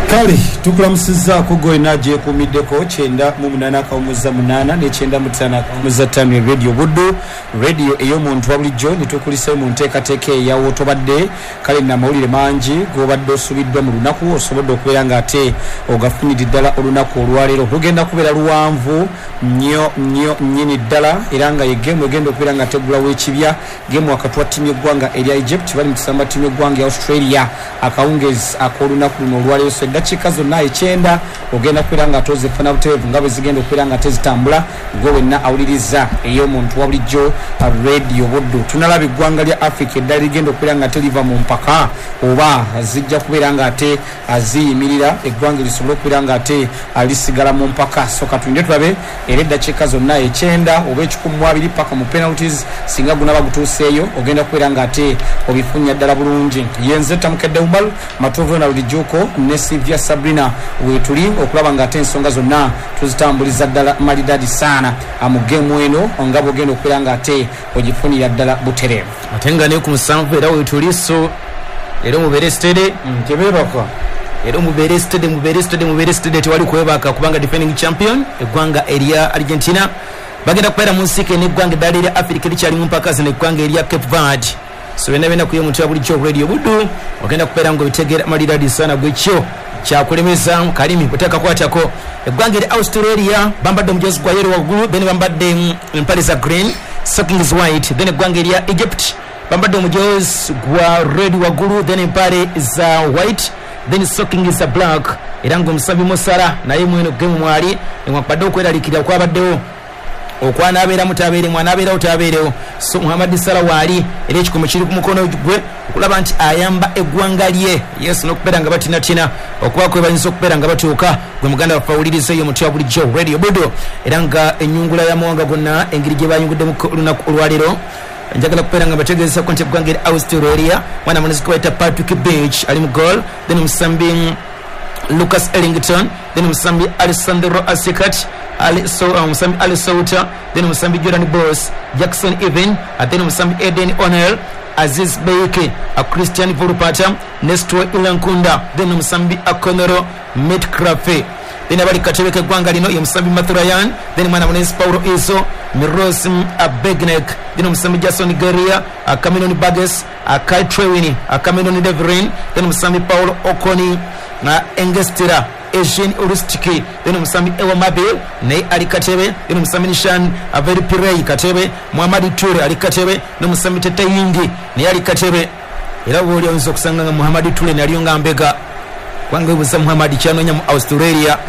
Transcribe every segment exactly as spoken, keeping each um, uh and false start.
Kali tukulamusiza kugoye naje kumiddeko kyenda mu munana kawumuza munana ne kyenda mutana kawumuza tano radio buddu radio eyo muntu wabulijjo nitukulise mu nteekateeka ya wotobadde kale na mawulire mangi gobadde osubiddwa mu lunaku osobodde okubeera nga ate ogafunidde ddala olunaku olwaleero lugenda kubeera luwanvu nnyo nnyo nnyini ddala era nga ye gemu egenda okubeera nga tegulawo ekibya gemu wakati wa ttiimu y'eggwanga erya Egypt bali mu kusamba ttiimu y'eggwanga ya Australia akawungezi ak'olunaku luno olwaleero so dakika zonna ekyenda ogenda kubeera nga atoze fana buterevu nga bwe zigenda okubeera nga tezitambula gwe wenna awuliriza ey'omuntu wa bulijjo radio buddu tunalaba eggwanga lya Africa eddala ligenda okubeera nga teriva mu mpaka oba zijja kubeera nga ate aziyimirira eggwanga lisobole okubeera nga ate alisigala mu mpaka so katunde tulabe era eddakiika zonna ekyenda oba ekikumi mu abiri paka mu penalties singa gunaba gutuuseeyo ogenda kubeera nga ate obifunya ddala bulungi yenze tamukedde Umar Matovu na Ludijuko ne Sylvia Sabrina wetuli okulaba nga ate ensonga zonna tuzitambuliza ddala malidadi sana amugemu eno nga bwogenda okubeera nga ate ogifunira ddala buterevu ate nga ne ku musanvu era wetuli so era mubeere stede tebeebaka era mubeere stede mubeere stede mubeere stede tewali kwebaka kubanga defending champion eggwanga erya Argentina bagenda kubeera mu nsika n'eggwanga eddala erya Africa likyali mu mpaka zino eggwanga erya Cape Verde so bena bena kuye muntu abulijjo radio buddu ogenda kubeera ngo bitegeera malidadi sana gwekyo kyakulemeza kalimi kuteka kwatako eggwanga erya Australia bambadde omujozi gwa yellow waggulu then bambadde empale za green stockings white then eggwanga erya Egypt bambadde omujozi gwa red waggulu then empale za white then stockings za black era ngo omusambi Musala naye mweno gemu mwali engwakpadde okweraliikirira kwabaddewo okwana abeera mutabeere mwana abeera utabeerewo so Muhammad Salah wali era ekikomo kiri ku mukono gwe okulaba nti ayamba eggwanga lye yes n'okubeera nga batinatina okuba kwe bayinza okubeera nga batuuka gwe muganda waffe awuliriza eyo muti wa bulijjo radio buddo era nga ennyungula ya mawanga gonna engeri gye bayunguddemu olunaku olwaleero njagala kubeera nga bategeeza ko nti eggwanga erya Australia mwana munezi gwe bayita Patrick Beach ali mu goal then omusambi Lucas Ellington then omusambi Alessandro Asikat Ali so omusambi um, Ali Sauta then omusambi Jordan Boss Jackson Even then omusambi Eden O'Neil Aziz Beyeke a Christian Volupata Nestor Ilankunda then omusambi Akonoro Metcrafe then abali katebe ke gwanga lino ye musambi Mathurayan then mwana munesi Paulo Iso Mirosim Abegnek then omusambi Jason Garia a Cameron Bages a Kai Trewini a Cameron Devrin then omusambi Paulo Okoni na Engestira Asian Urustiki then omusambi Ewa Mabil ne ali katebe then omusambi Nishan Averi Pirei katebe Muhammad Toure ali katebe n'omusambi Tete Yindi ne ali katebe era woli oyinza okusanga nga Muhammad Toure ne aliyonga mbega kwange buza Muhammad kyanonya mu Australia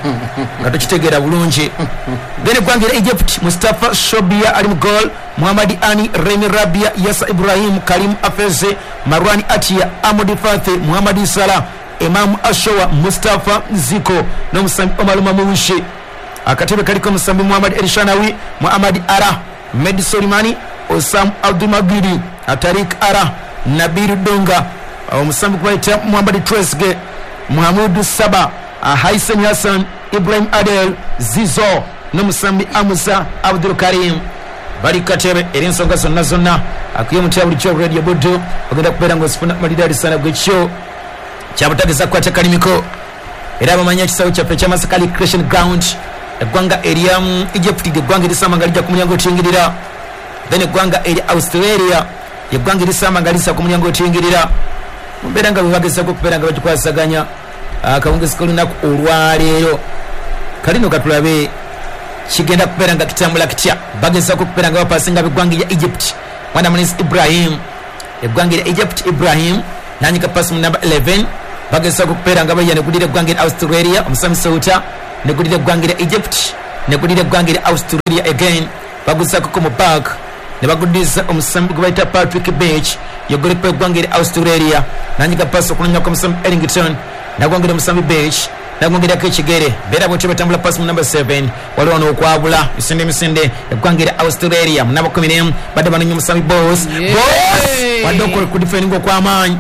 nga tukitegeera bulungi then kwange Egypt Mustafa Shobia ali mu goal Muhammad Ani Remy Rabia Yasa Ibrahim Karim Afeze Marwani Atia Amodi Fathe Muhammad Salah Imam Ashowa Mustafa Ziko n'omusambi Omar Mamushi akatebe kaliko omusambi Muhammad Elshanawi Muhammad Ara Medi Solimani Osam Abdulmagidi Atarik Ara Nabil Donga omusambi kubaita Muhammad Tresge Muhammad Saba Haisen Hassan Ibrahim Adel Zizo n'omusambi Amusa Abdul Karim bali katebe eri ensonga zonna zonna akuye muti abulijjo radio buddu ogenda kubeera ng'osifuna malidadi sana gwekyo kyabutageza kwate kalimiko era abamanya ekisawo kyaffe kyamasakali creation ground eggwanga erya Egypt eggwanga erisamba nga lijja ku mulyango otuyingirira then eggwanga erya Australia eggwanga erisamba nga lisa ku mulyango otuyingirira mumbeera nga bwebagezako okubeera nga bagikwasaganya akawungezi k'olunaku olwaleero kalino katulabe kigenda kubeera nga kitambula kitya bagezako okubeera nga bapasinga beggwanga erya Egypt mwana munisi Ibrahim eggwanga erya Egypt Ibrahim nanyika pass mu number eleven bagesa kupeera nga bayane kudire gwangire Australia omusami Sauta ne kudire gwangire Egypt ne kudire gwangire Australia again bagusa ko mu park ne bagudisa omusami gwaita Patrick Beach yogore pe gwangire Australia nanyika pass okunya ko omusami Ellington na gwangire omusami Beach na gwangire Kechigere bera bote batambula pass mu number seven wali ono okwabula isinde misinde gwangire Australia mu nabo kumi n'emu badde bananyo omusami Boss Boss wadoko ku defending kwa amanyi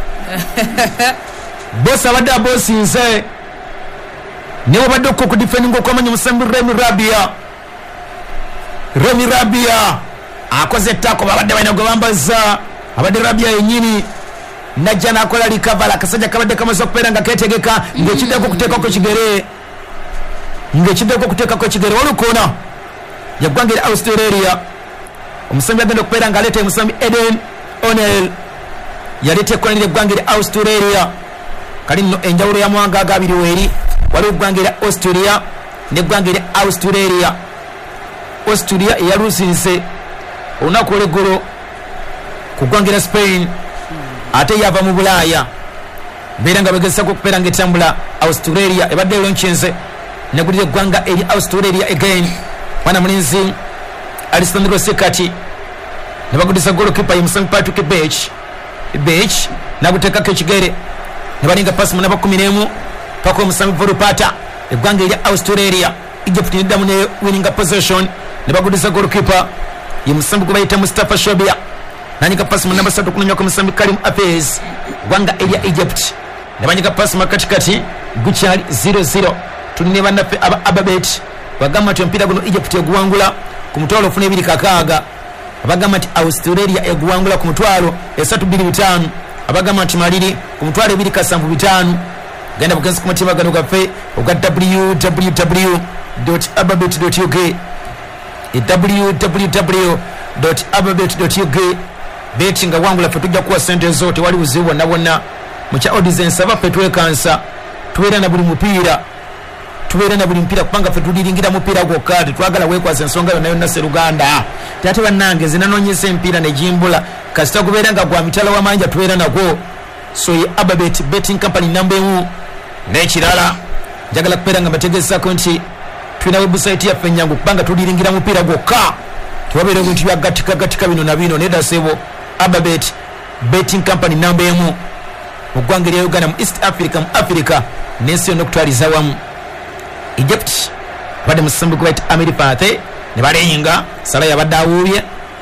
boss abadde boss nze niwo badde ku defending kwa amanyi omusambi Remy Rabia Remy Rabia akoze tako babadde balina gwe bambaza abadde Rabia yennyini najja nakola likavala akasajja kabadde kamaze okubeera nga ketegeka ng'ekiddeko okuteekako kigere ng'ekiddeko okuteekako kigere olukoona yaggwanga eri Australia. Omusambi agenda okubeera ng'aleeta omusambi Eden O'Neill yaleeta ekkolani ly'eggwanga eri Australia. Kali nno enjawulo ya mwanga aga abiri weeri waliwo eggwanga eri Australia n'eggwanga eri Australia. Australia eyaluusirise olunaku olw'eggulu ku ggwanga era Spain ate yava mu Bulaaya mbeera nga bagezesako okubeera ng'etambula. Australia ebadde elonkinze negulira eggwanga eri Australia again. Mwana mulinzi Alessandro Sekati ne bagudisa golokipa ye musambi Patrick Beach Beach naguteekako ekigere ne balinga pasi mu namba kumi n'emu paka omusambi Volupata eggwanga eri Australia. Egypt neddamu ne winning possession ne bagudisa golokipa ye musambi gwe bayita Mustafa Shobia nanyika pasi mu namba ssatu kunomyako musambi Karim Apez eggwanga eri Egypt ne banyika pasi makatikati gukyali zero zero. Tuline bannaffe aba Ababet bagamba nti omupiira guno Egypt eguwangula ku mutwalo ofuna ebiri kakaaga. Abagamba nti Australia eguwangula ku mutwalo esatu bbiri bitaano. Abagamba nti Maliri ku mutwalo ebiri kasanvu bitaano. Genda bugenzi ku mutima gano gaffe ogwa w w w dot ababet dot u k w w w dot ababet dot u k. Beti nga wangula ffe tujja kuwa sente zo tewali buzibu bwonna bwonna mu kya audience abaffe twekansa tubeera na buli mupiira tubeera na buli mupiira kubanga ffe tuliringira mupiira gwokka tetwagala weekwasa ensonga yonna yonna Sseruganda. Ate bannange zinanoonyesa empiira ne gimbula kasita gubeera nga gwa mitala w'amanja tubeera nagwo. So ye Ababet betting company number emu n'ekirala njagala kubeera nga mbategeezako nti tulina website yaffe ennyangu kubanga tuliringira mupiira gwokka tewabeera ebintu byagatikagatika bino na bino nedda sebo. Ababet betting company number emu mu ggwanga erya Uganda mu East Africa mu Africa n'ensi yonna okutwaliza wamu. Egypt badde musambi gwe bayita Amir Fathe ne baleyinga Salah yabadde awuubye.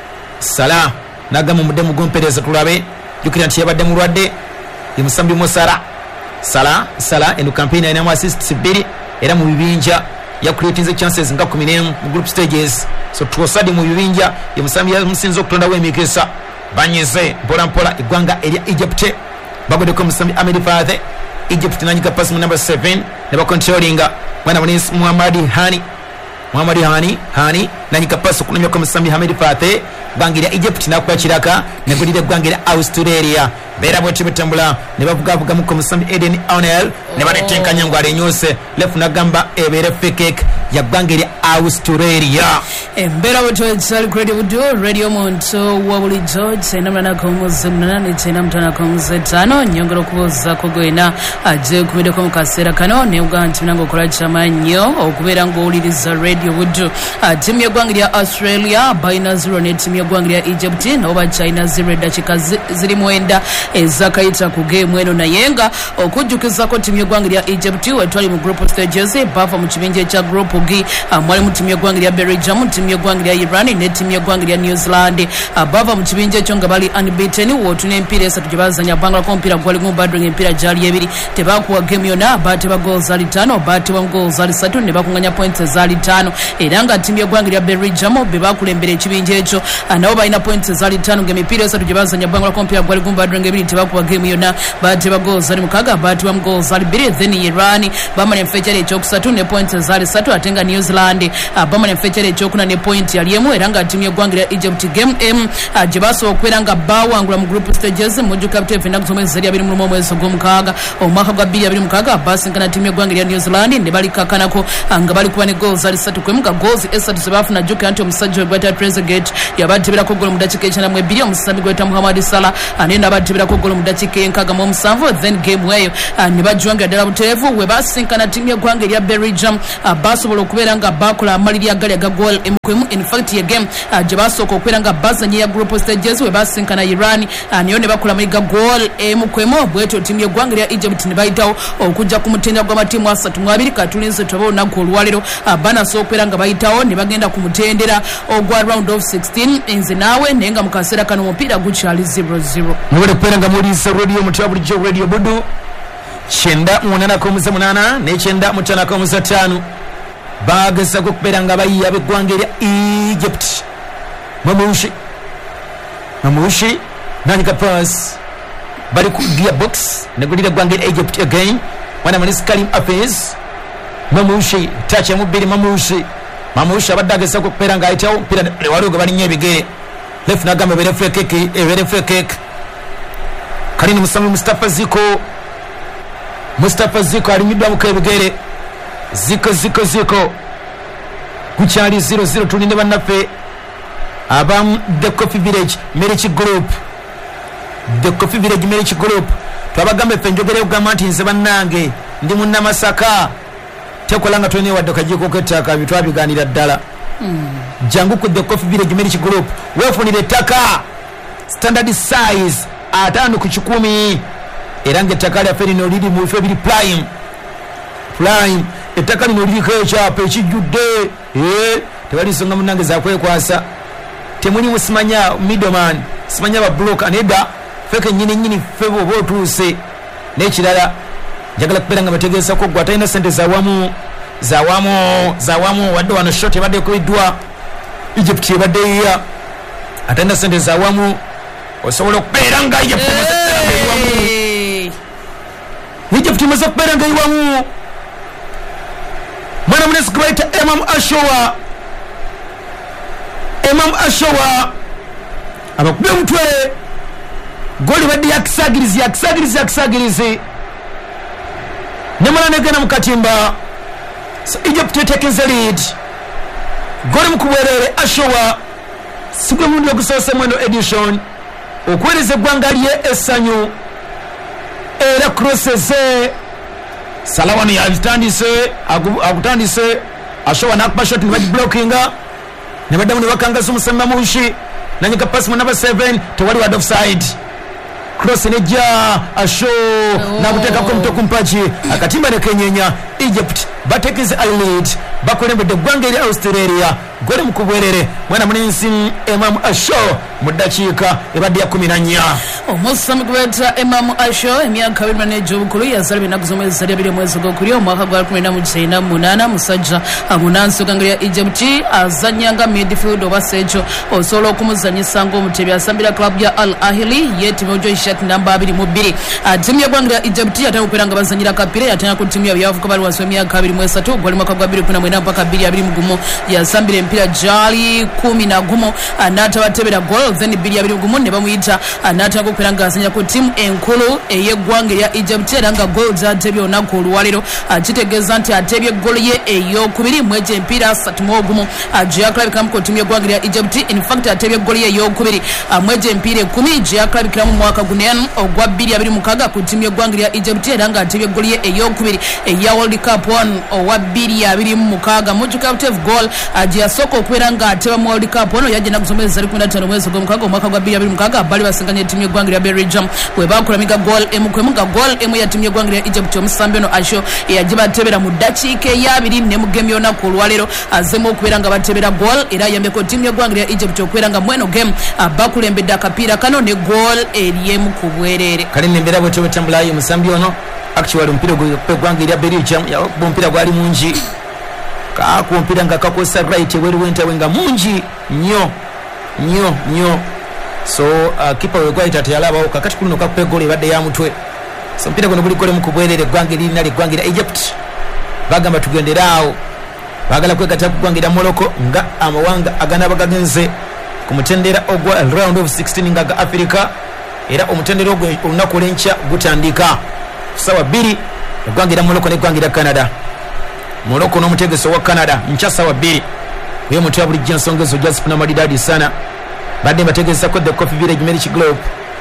Salah n'agamba omuddemu gw'ompeereza tulabe jjukira nti yabadde mulwadde ye musambi Musala Salah Salah eno campaign alinamu assists bbiri era mu bibinja yakuleetinze chances nga kumi n'emu mu group stages. So twosadi mu bibinja ye musambi yamusinza okutondawo emikisa banyize mpola mpola eggwanga erya Egypt bagoddeko omusambi Amir Fathe. Egypt nanyika pasi mu number seven ne bakontrolinga mwana mulinzi Muhammad Hani Muhammad Hani Hani nanyika pasi okunomyako omusambi Hamid Fathe ggwanga erya Egypt nakuba kiraka negulira eggwanga erya Australia. Beera bweti butambula ne bavugavugamuko omusambi Eden O'Neill ne banetenkanya ngu alenyuse lefu nagamba ebeere fekek ya ggwanga erya Australia. Embeera bwetwetsali ku radio budu radio monto wa bulijjo kyenda nakomuze munana kyenda mutana komuze ttaano nyongera okubuuzako gwena ajje kumiddeko mu kaseera kano ne ugamba nti nange okola kyamannyo okubeera ng'owuliriza radio budu. Ttiimu y'eggwanga erya Australia balina zero ne ttiimu y'eggwanga erya Egypt nabo bakyalina zero eddakiika ziri mwenda ezakayita ku geemu eno naye nga okujjukizako ttiimu y'eggwanga erya Egypt wetwali mu group stages bava mu kibinja ekya group G mwalimu ttiimu y'eggwanga erya Belgium ttiimu y'eggwanga erya Iran ne ttiimu y'eggwanga erya New Zealand bava mu kibinja ekyo nga bali unbeaten wootuna empiira esatu gye bazanya bangulako omupiira gwali gumbadring empiira gyali ebiri tebakuwa geemu yonna baateba goals ali ttaano baateba goals ali ssatu ne bakunganya points ezaali ttaano era nga ttiimu y'eggwanga erya Belgium be bakulembera ekibinja ekyo nabo balina points ezaali ttaano ng'emipiira esatu gye bazanya bangulako omupiira gwali gumbadring ebiri tebakuwa geemu yonna baateba goals ali mukaaga baateba goals ali bbiri then Iran bamala enfekyali ekyokusatu ne points ezaali ssatu ate nga New Zealand bamala enfekyali ekyokuna ne point yali emu era nga ttiimu y'eggwanga erya Egypt game m gye basobola okubeera nga bawangula mu group stages mujjuka buteefu ennaku z'omwezi zeri abiri mu lumu omwezi ogw'omukaaga omwaka gwa bbiri abiri mukaaga basinkana ttiimu y'eggwanga erya New Zealand ne balikakanako nga bali kuba ne goals ali ssatu kwemu nga goals esatu ze baafuna jjukira nti omusajja we gweta Trezeguet yabateberako golo mu ddakiika ekyenda mu ebbiri omusambi gweta Muhammad Salah ane nabateberako golo mu ddakiika enkaaga mu omusanvu then game eyo ne bajwangira ddala buteefu we basinkana ttiimu y'eggwanga erya Belgium basobola okubeera nga bakola amaliri agali aga goal emu kwemu in fact ye game gye basooka okubeera nga bazanya ya group stages we basinkana Iran niyo ne bakola amaliri ga goal emu kwemu bwetyo ttiimu y'eggwanga erya Egypt ne bayitawo okujja ku mutendera gw'amatiimu asatu mu abiri katulinze tuba olunaku olwaleero banasobola okubeera nga bayitawo ne bagenda ku mutendera ogwa round of sixteen nze naawe naye nga mu kaseera kano omupiira gukyali zero zero mubere kubeera nga muwuliriza radio mutya bulijjo radio budu kyenda munana komuza munana nekyenda mutana komuza ttaano baagezako okubeera nga bayiya b'eggwanga erya Egypt. Mamushi Mamushi nanyika pass bali ku gearbox negulira gwange Egypt again wana manis Karim Afez Mamushi touch ya mubiri Mamushi Mamushi abadde agesa ku kupera nga ayitawo mpira wali ogabali nnyo ebigere left nagamba bere free kick ebere free kick Karini Musami Mustafa Ziko Mustafa Ziko alimidwa mu kebigere Ziko Ziko Ziko kuchali zero zero tulinde bannaffe abam the Coffee Village Marriage Group the Coffee Village Marriage Group twabagambe ffe njogere okugamba nti nze bannange ndi munnamasaka tekolanga tone wadde kajiko kettaka bitwabiganira ddala mm. jangu ku the Coffee Village Marriage Group wefunire ettaka standard size atano ku kikumi era ng'ettaka lyaffe lino liri mu bifo ebiri prime prime ettaka lino liriko ekyapa ekijjudde eh tewali nsonga munnange zakwekwasa temuli musimanya middleman simanya ba block aneda feke nyini nyini febo botuuse n'ekirala njagala kubeera nga bategeeza ko gwa talina sente zawamu zawamu zawamu wadde wano shot ebadde kubiddwa Egypt ebadde yiya atalina sente zawamu osobola okubeera nga Egypt Egypt imaze kubeera nga iwamu mwana munesi kubaita Imam Ashowa Imam Ashowa abakube mutwe goli badde yakisagirizi yakisagirizi yakisagirizi nemala negena mukatimba so Egypt taking the lead goli mukubwerere Ashowa sigwe mundu okusose mwendo edition okwereza eggwanga lye essanyu era crosses salawani yalitandise agutandise Ashowa nakuba shot ne blockinga ne badamu ne bakangaza omusamma mushi nanyika pass mu number seven tewali wad offside cross neja Asho oh. nakuteka ko mto kumpachi akatimba ne Kenyenya Egypt batekize a lead bakulembedde gwanga eri Australia gole mukubwerere mwana munensi Imam Asho mudakiika ebadde ya kumi na nnya omusami kubeta Imam Asho emyaka abiri n'ejjobukulu yazalibwa ennaku z'omwezi abiri mwezi gw'okuli omwaka gwa kumi na mukyenda munaana musajja amunansi ganga lya Egypt azannyanga midfield oba sejo osobola okumuzanyisa ng'omutebi asambira club ya Al Ahly yetimu jo ishat namba abiri mu bbiri timu y'eggwanga lya Egypt yatera okubeera nga bazanyira kapira yatera ku timu y'abavubuka bali wansi w'emyaka abiri mu esatu gwali mwaka gwa bbiri kumi na mwenda mpaka bbiri abiri mu gumu yasambira empira jali kumi na gumu n'atabatebera gol then bbiri abiri mu gumu ne bamuyita n'atera okubeera nga azanya ku timu enkulu ey'eggwanga erya Egypt era nga gol zatebye olunaku olwaleero kitegeeza nti atebye gol ye ey'okubiri mu egyo empiira asatu mu ogumu gye yakulabikamu ku timu y'eggwanga erya Egypt in fact atebye gol ye ey'okubiri mu egyo empiira ekumi gye yakulabikiramu mu mwaka guno ogwa bbiri abiri mukaaga ku timu y'eggwanga erya Egypt era nga atebye gol ye ey'okubiri eya World Cup one owa bbiri abiri mu mukaaga mujjuka buteve gol gye yasooka okubeera nga ateba mu World Cup ono yajja ennaku z'omwezi zali kumi na ttaano mwezi gw'omukaaga omwaka gwa bbiri abiri mukaaga bali basinganya ettimu y'eggwanga erya Belgium bwe baakulamiga gol emu kwemu nga gol emu ya ttimu y'eggwanga erya Egypt omusambi ono Asho eyagibatebera mu ddakiika ey'abiri ne mu gemu y'olunaku olwaleero azemu okubeera nga batebera gol era ayambeko ttimu y'eggwanga erya Egypt okubeera nga mweno gemu bakulembedde akapiira kano ne gol eryemu ku bwereere kale nembeera bwetyo bwetambulayo omusambi ono actually omupiira gw'eggwanga erya Belgium omupiira gwali mungi kaku omupiira nga kakosa right eweri wentawe nga mungi nnyo nnyo nnyo so uh, kipa we gwayita teyalabawo kakati kulino kakupa eggoolo ebadde ya mutwe so omupiira guno guli golemu ku bwerere eggwanga erina ly'eggwanga erya Egypt bagamba tugenderaawo baagala kwegatta ku ggwanga erya Morocco nga amawanga aganaaba gagenze ku mutendera ogwa round of sixteen nga ga Africa era omutendera ogwo olunaku olw'enkya gutandika kusaawa bbiri eggwanga erya Morocco n'eggwanga erya Canada Morocco n'omutegeso wa Canada nkya ssaawa bbiri kuyo omuntu ya bulijjo ensonga ezo jazifuna maridadi sana badde mbategeeza ko the Coffee Village Marriage Group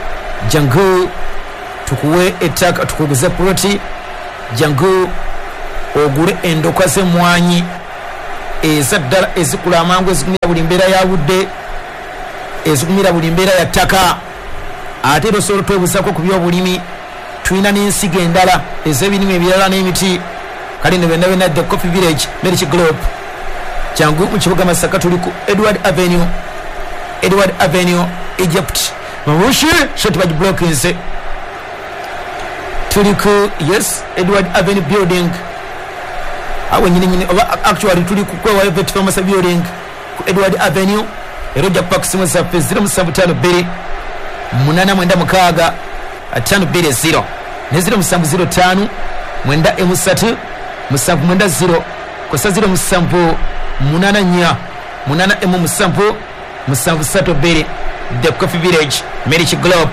jangu tukuwe ettaka tukuguze ploti jangu ogule endoka z'emmwanyi ezaddala ezikula amangu ezigumira buli mbeera ya budde ezigumira buli mbeera ya ttaka ate era osobola twebuzaako ku byobulimi tulina n'ensigo endala ez'ebirime ebirala n'emiti kale ne benna benna the Coffee Village Marriage Group jangu mu kibuga Masaka tuli ku Edward Avenue Edward Avenue Egypt mabushi shot bagi blockings tuli ku yes Edward Avenue building awo nyine nyine actually tuli ku kwa Vet Pharmacy building ku Edward Avenue Roger Park simwe sa zero seven five two munana mwenda mukaaga tano bbiri zero ne zero musanvu zero tano mwenda emusatu musanvu mwenda zero kosa zero musanvu munana nya munana emu musanvu musanvu sato bbiri The Coffee Village Merich Globe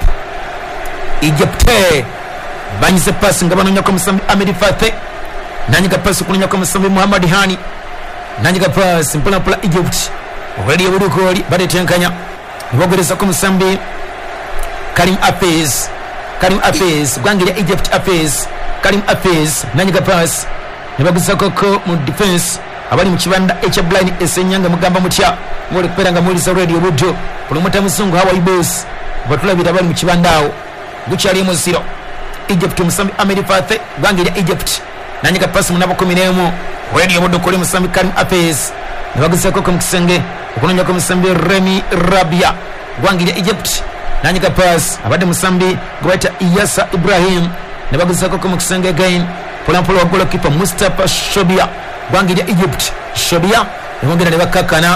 Egypte banyize pasi nga banoonya ko musambi Ahmed Fathe nanyiga pasi kunonya ko musambi Muhammad Hani nanyiga pasi mpola mpola Egypt wali obudukoli badetenkanya nibogereza ko musambi Karim Afez Karim Afez gwangira Egypt Afez Karim Afez nanyiga pasi nibagusa koko mu defense abali mu kibanda echa blind esenyanga mugamba mutya muli kuperanga muri za radio bujo promota musungu hawa ibos batula bita bali mu kibandao gucyali mu zero Egypt musambi Ahmed Fathe gwangira Egypt nanyika pasi munabo kumi n'emu radio bujo kuli musambi Karim Afez nibagusa koko mukisenge okunonya ko musambi Remy Rabia gwangira Egypt nanyika pasi abade musambi gwaita Iyasa Ibrahim nibagusa koko mukisenge again polampola wa goalkeeper Mustafa Shobia gwangira Egypt Shobia yongera ne bakakana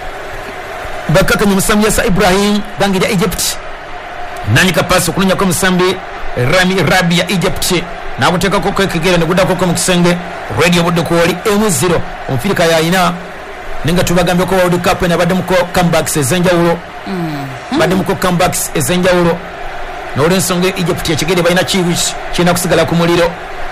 bakakanya musambi Yasa Ibrahim gwangira Egypt nanyika pasi okunonya ko musambi Rami Rabia Egypt nabuteka ko kwekegera ne gudako ko mukisenge radio budde ko wali emu zero omfirika yaina ninga tubagambe ko World Cup na badde muko comebacks ezenjawulo mm. badde muko comebacks ezenjawulo nole nsonge Egypt yekigere bayina chiwish kina kusigala ku muliro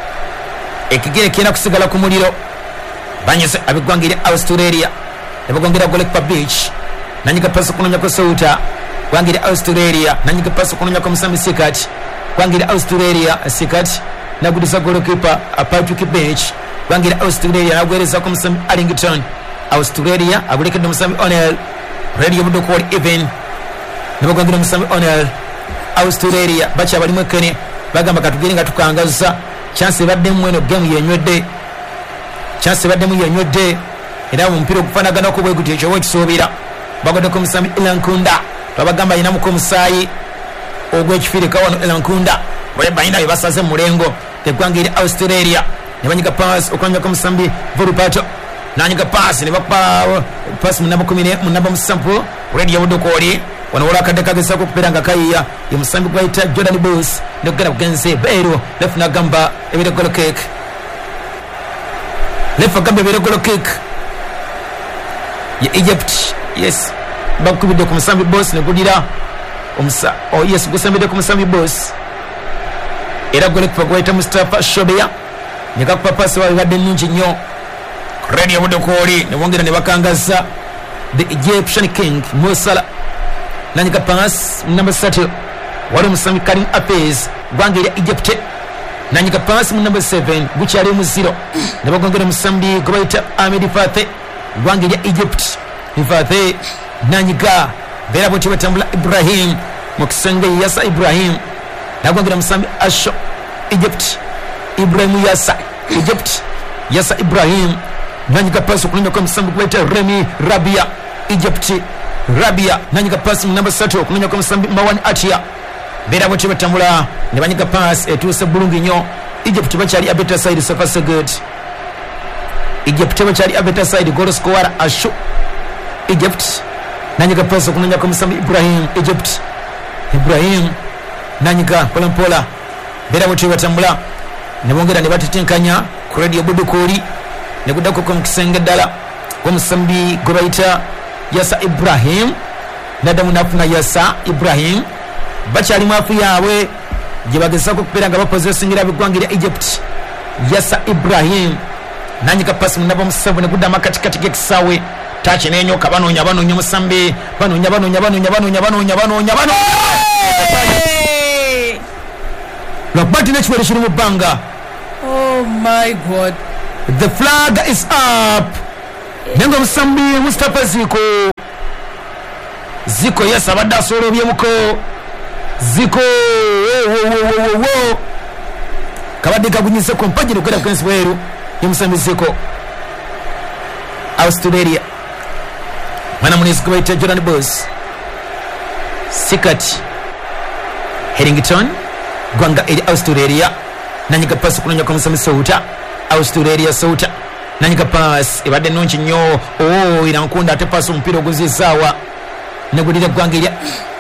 ekigere kina kusigala ku muliro banyese abigwangire Australia ebagwangira goalkeeper beach nanyika pasi kunonya ko Sauta gwangire Australia nanyika pasi kunonya ko Musambi Sikat gwangire Australia Sikat nagudisa goalkeeper Patrick Beach gwangire Australia nagwereza ko Musambi Arlington Australia agulekedde Musambi Onel radio budo ko even nebagwangira Musambi Onel Australia bacha bali mwekene bagamba katugire nga tukangaza chance badde mweno game yenywedde chance badde mu yenywedde era mu mpira okufanagana ko bwe gutye cyo kisobira bagode ko Musambi Ilankunda babagamba ina muko musayi ogwekifirika wano Ilankunda bwe bayina bibasaze mulengo tegwangire Australia nebanyika pass okwanya ko Musambi Vulupato nanyika pass ne bapa pass munabo kumine munabo musampo radio budokoli wana wala kadeka gesa ko kuperanga kaiya ya Musambi kwaita Jordan Boss ndogera kugenze bero lefuna gamba ebire goal kick lefa gamba ebire goal kick ya Egypt yes bakubide ku Musambi Boss ne gudira omsa oh yes gusambide ku Musambi Boss era goal kick kwaita Mustafa Shobia nika papa sawa badde ninji nyo radio budokoli ne wongera ne bakangaza the Egyptian king Musala nanyika pass number thirty wali Musambi Karim Afez gwangire Egypt nanyika pass number seven gucyali mu zero ne bagongera Musambi gwaita Ahmed Fathe gwangire Egypt Fathe nanyika bera boti batambula Ibrahim mukisenge Yasa Ibrahim nagongera Musambi Asho Egypt Ibrahim Yasa Egypt Yasa Ibrahim nanyika pass kulinda kwa Musambi gwaita Remy Rabia Egypt Rabia nanyika pass number thirty kunonya ko Musambi Mawani Atia bera boti batambula ne banyika pass etuse bulungi nyo Egypt bachali a better side so far so good Egypt bachali a better side goal scorer Ashu Egypt nanyika pass kunonya ko Musambi Ibrahim Egypt Ibrahim nanyika pola pola bera boti batambula ne bongera ne batitenkanya ku radio budukoli ne kudako ko mkisenge dala ko Musambi gobaita Yasa Ibrahim nadamu nafuna Yasa Ibrahim bachali mafu yawe jibagesa ko kupera ngaba possessingira bigwangira Egypt Yasa Ibrahim nanyika pass munabo Musambi ne kudama katikati gekisawe tachi nenyo kabanonya banonya Musambi banonya banonya banonya banonya banonya banonya banonya Robati nechwere shiri mubanga. Oh my god, the flag is up. Nengo Musambi Mustafa Ziko Ziko yesa bada solo byemuko Ziko wo wo wo wo wo kabadika kunyise ko mpagire kwera kwensi weru Musambi Ziko Australia mana munisi kubaita Jordan Boss Sikat Harrington gwanga eri Australia nanyika pass kunonya kwa Musambi Sauta Australia Sauta nanyika pass ibade nonchi nyo oh Ilankunda ate pass mpira oguzisawa negudira gwanga